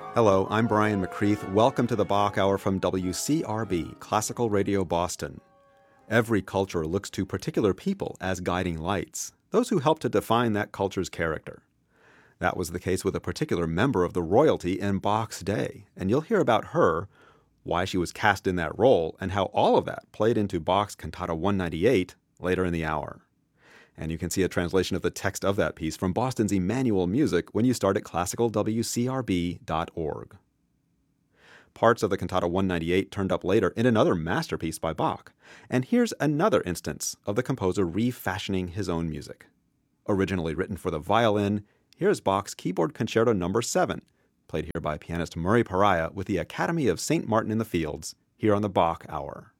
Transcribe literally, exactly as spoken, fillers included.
Hello, I'm Brian McCreath. Welcome to the Bach Hour from W C R B, Classical Radio Boston. Every culture looks to particular people as guiding lights, those who help to define that culture's character. That was the case with a particular member of the royalty in Bach's day, and you'll hear about her, why she was cast in that role, and how all of that played into Bach's Cantata one ninety-eight later in the hour. And you can see a translation of the text of that piece from Boston's Emmanuel Music when you start at classical w c r b dot org. Parts of the Cantata one ninety-eight turned up later in another masterpiece by Bach, and here's another instance of the composer refashioning his own music. Originally written for the violin, here's Bach's Keyboard Concerto number seven, played here by pianist Murray Pariah with the Academy of Saint Martin in the Fields, here on the Bach Hour.